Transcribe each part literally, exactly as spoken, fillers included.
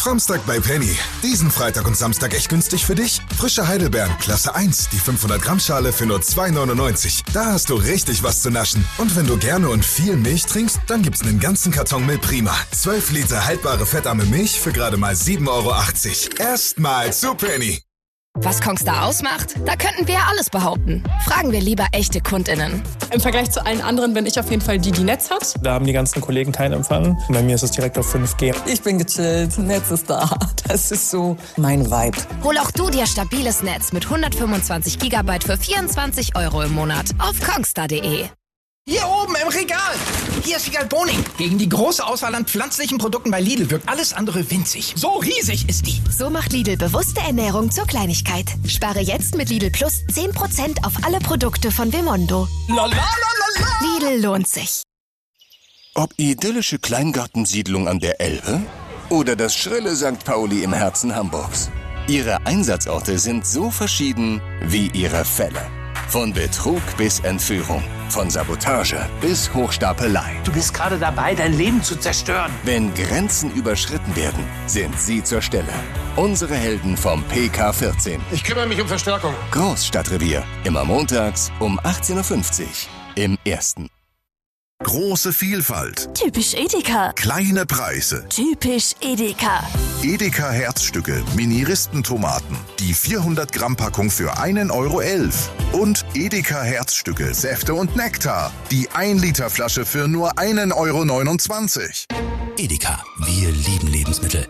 Samstag bei Penny. Diesen Freitag und Samstag echt günstig für dich? Frische Heidelbeeren, Klasse eins, die fünfhundert Gramm Schale für nur zwei neunundneunzig. Da hast du richtig was zu naschen. Und wenn du gerne und viel Milch trinkst, dann gibt's einen ganzen Karton Milprima. zwölf Liter haltbare fettarme Milch für gerade mal sieben Euro achtzig. Erstmal zu Penny. Was Kongstar ausmacht? Da könnten wir ja alles behaupten. Fragen wir lieber echte KundInnen. Im Vergleich zu allen anderen bin ich auf jeden Fall die, die Netz hat. Da haben die ganzen Kollegen keinen Empfang. Bei mir ist es direkt auf fünf G. Ich bin gechillt, Netz ist da. Das ist so mein Vibe. Hol auch du dir stabiles Netz mit hundertfünfundzwanzig Gigabyte für vierundzwanzig Euro im Monat auf kongstar punkt de. Hier oben im Regal. Hier ist Wiegald Boning. Gegen die große Auswahl an pflanzlichen Produkten bei Lidl wirkt alles andere winzig. So riesig ist die. So macht Lidl bewusste Ernährung zur Kleinigkeit. Spare jetzt mit Lidl Plus zehn Prozent auf alle Produkte von Vemondo. La, la, la, la, la. Lidl lohnt sich. Ob idyllische Kleingartensiedlung an der Elbe oder das schrille Sankt Pauli im Herzen Hamburgs. Ihre Einsatzorte sind so verschieden wie ihre Fälle. Von Betrug bis Entführung, von Sabotage bis Hochstapelei. Du bist gerade dabei, dein Leben zu zerstören. Wenn Grenzen überschritten werden, sind sie zur Stelle. Unsere Helden vom P K vierzehn. Ich kümmere mich um Verstärkung. Großstadtrevier, immer montags um achtzehn Uhr fünfzig im Ersten. Große Vielfalt. Typisch Edeka. Kleine Preise. Typisch Edeka. Edeka Herzstücke, Mini-Ristentomaten. Die vierhundert Gramm Packung für einen Euro elf. Und Edeka Herzstücke, Säfte und Nektar. Die ein Liter Flasche für nur einen Euro neunundzwanzig. Edeka, wir lieben Lebensmittel.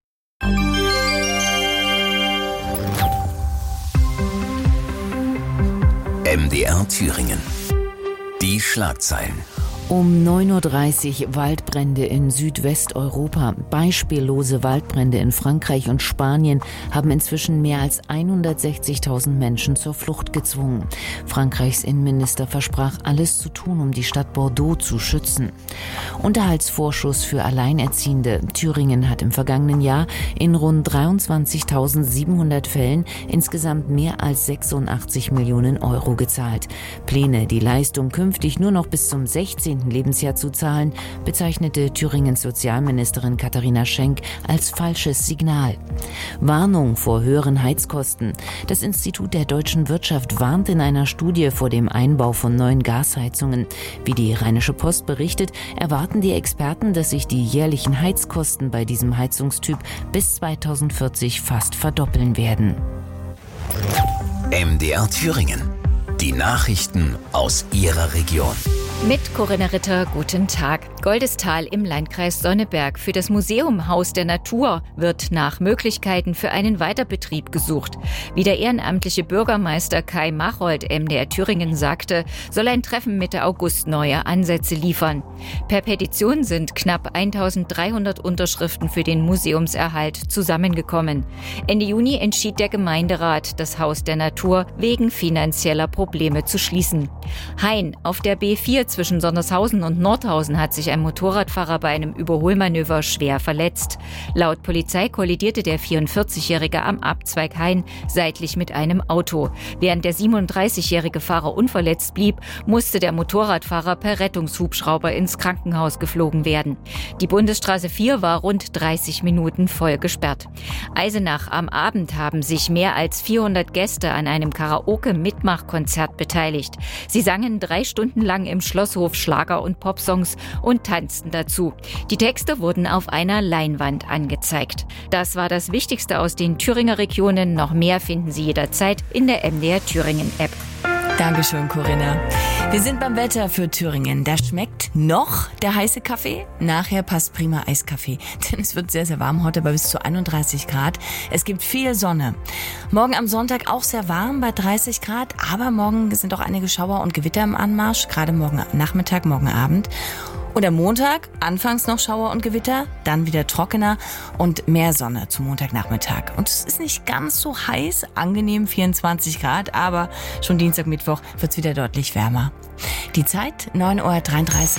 M D R Thüringen. Die Schlagzeilen. Um neun Uhr dreißig Waldbrände in Südwesteuropa. Beispiellose Waldbrände in Frankreich und Spanien haben inzwischen mehr als hundertsechzigtausend Menschen zur Flucht gezwungen. Frankreichs Innenminister versprach, alles zu tun, um die Stadt Bordeaux zu schützen. Unterhaltsvorschuss für Alleinerziehende. Thüringen hat im vergangenen Jahr in rund dreiundzwanzigtausendsiebenhundert Fällen insgesamt mehr als sechsundachtzig Millionen Euro gezahlt. Pläne, die Leistung künftig nur noch bis zum sechzehnten Lebensjahr zu zahlen, bezeichnete Thüringens Sozialministerin Katharina Schenk als falsches Signal. Warnung vor höheren Heizkosten. Das Institut der deutschen Wirtschaft warnt in einer Studie vor dem Einbau von neuen Gasheizungen. Wie die Rheinische Post berichtet, erwarten die Experten, dass sich die jährlichen Heizkosten bei diesem Heizungstyp bis zweitausendvierzig fast verdoppeln werden. M D R Thüringen. Die Nachrichten aus Ihrer Region. Mit Corinna Ritter, guten Tag. Goldestal im Landkreis Sonneberg. Für das Museum Haus der Natur wird nach Möglichkeiten für einen Weiterbetrieb gesucht. Wie der ehrenamtliche Bürgermeister Kai Machold M D R Thüringen sagte, soll ein Treffen Mitte August neue Ansätze liefern. Per Petition sind knapp eintausenddreihundert Unterschriften für den Museumserhalt zusammengekommen. Ende Juni entschied der Gemeinderat, das Haus der Natur wegen finanzieller Probleme zu schließen. Hain, auf der B vier zwischen Sondershausen und Nordhausen hat sich ein Motorradfahrer bei einem Überholmanöver schwer verletzt. Laut Polizei kollidierte der vierundvierzigjährige am Abzweig Hain seitlich mit einem Auto. Während der siebenunddreißigjährige Fahrer unverletzt blieb, musste der Motorradfahrer per Rettungshubschrauber ins Krankenhaus geflogen werden. Die Bundesstraße vier war rund dreißig Minuten voll gesperrt. Eisenach, am Abend haben sich mehr als vierhundert Gäste an einem Karaoke-Mitmachkonzert beteiligt. Sie sangen drei Stunden lang im Schlosshof Schlager- und Popsongs und tanzten dazu. Die Texte wurden auf einer Leinwand angezeigt. Das war das Wichtigste aus den Thüringer Regionen. Noch mehr finden Sie jederzeit in der M D R Thüringen App. Dankeschön, Corinna. Wir sind beim Wetter für Thüringen. Da schmeckt noch der heiße Kaffee. Nachher passt prima Eiskaffee. Denn es wird sehr, sehr warm heute bei bis zu einunddreißig Grad. Es gibt viel Sonne. Morgen am Sonntag auch sehr warm bei dreißig Grad. Aber morgen sind auch einige Schauer und Gewitter im Anmarsch. Gerade morgen Nachmittag, morgen Abend. Und am Montag anfangs noch Schauer und Gewitter, dann wieder trockener und mehr Sonne zum Montagnachmittag. Und es ist nicht ganz so heiß, angenehm vierundzwanzig Grad, aber schon Dienstag, Mittwoch wird es wieder deutlich wärmer. Die Zeit neun Uhr dreiunddreißig.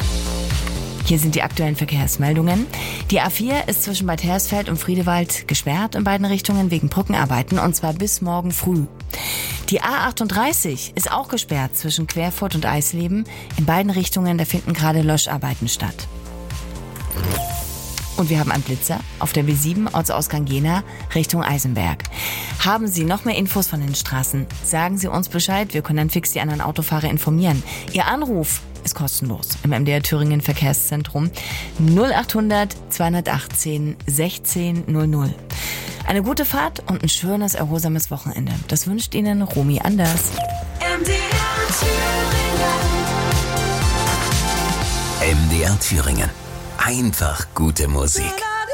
Hier sind die aktuellen Verkehrsmeldungen. Die A vier ist zwischen Bad Hersfeld und Friedewald gesperrt in beiden Richtungen wegen Brückenarbeiten und zwar bis morgen früh. Die A achtunddreißig ist auch gesperrt zwischen Querfurt und Eisleben. In beiden Richtungen, da finden gerade Löscharbeiten statt. Und wir haben einen Blitzer auf der B sieben Ortsausgang Jena Richtung Eisenberg. Haben Sie noch mehr Infos von den Straßen? Sagen Sie uns Bescheid, wir können dann fix die anderen Autofahrer informieren. Ihr Anruf ist kostenlos im M D R Thüringen Verkehrszentrum null achthundert zweihundertachtzehn sechzehn null null. Eine gute Fahrt und ein schönes, erholsames Wochenende. Das wünscht Ihnen Romy Anders. M D R Thüringen. M D R Thüringen. Einfach gute Musik.